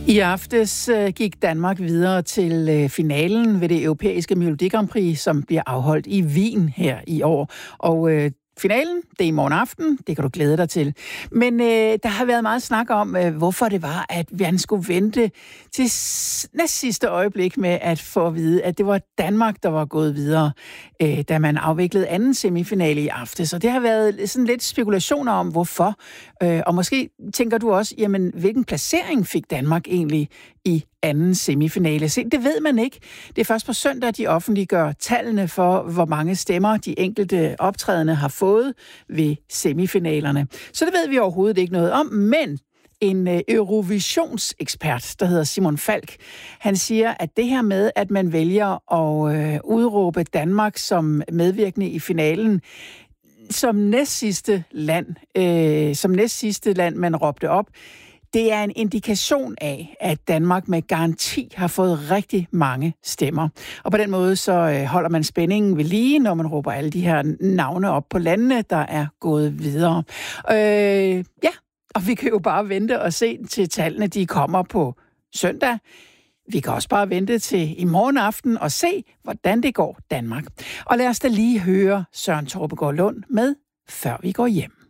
I aftes gik Danmark videre til finalen ved det europæiske Melodi Grand Prix, som bliver afholdt i Wien her i år. Og finalen, det er i morgen aften, det kan du glæde dig til. Men der har været meget snak om, hvorfor det var, at man skulle vente til næst sidste øjeblik med at få at vide, at det var Danmark, der var gået videre, da man afviklede anden semifinale i aftes. Og det har været sådan lidt spekulationer om, hvorfor. Og måske tænker du også, jamen, hvilken placering fik Danmark egentlig i anden semifinale? Se, det ved man ikke. Det er først på søndag, de offentliggør tallene for, hvor mange stemmer de enkelte optrædende har fået ved semifinalerne. Så det ved vi overhovedet ikke noget om, men en Eurovisionsekspert, der hedder Simon Falk, han siger, at det her med, at man vælger at udråbe Danmark som medvirkende i finalen, som næstsidste land, man råbte op, det er en indikation af, at Danmark med garanti har fået rigtig mange stemmer. Og på den måde så holder man spændingen ved lige, når man råber alle de her navne op på landene, der er gået videre. Og vi kan jo bare vente og se til tallene, de kommer på søndag. Vi kan også bare vente til i morgen aften og se, hvordan det går Danmark. Og lad os da lige høre Søren Torpegaard Lund med Før vi går hjem.